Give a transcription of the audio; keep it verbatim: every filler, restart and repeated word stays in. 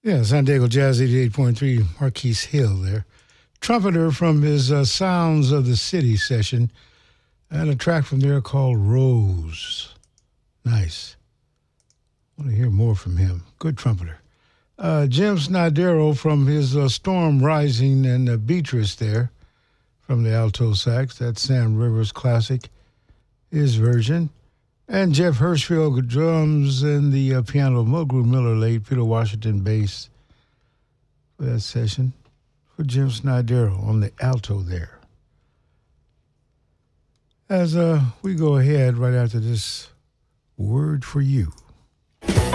Yeah, San Diego Jazz eighty-eight point three, Marquise Hill there. Trumpeter from his uh, Sounds of the City session, and a track from there called Rose. Nice. I want to hear more from him. Good trumpeter. Uh, Jim Snydero from his uh, Storm Rising and uh, Beatrice there from the alto sax. That's Sam Rivers classic, his version. And Jeff Hirschfield drums and the uh, piano, Mulgrew Miller late, Peter Washington bass for that session. For Jim Snydero on the alto there. As uh, we go ahead right after this word for you.